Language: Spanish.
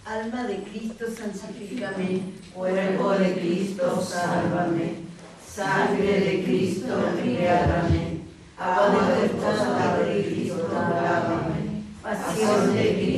Alma de Cristo, santifícame. Cuerpo de Cristo, sálvame. Sangre de Cristo, embriágame. Agua de Cristo, lávame. Pasión de Cristo,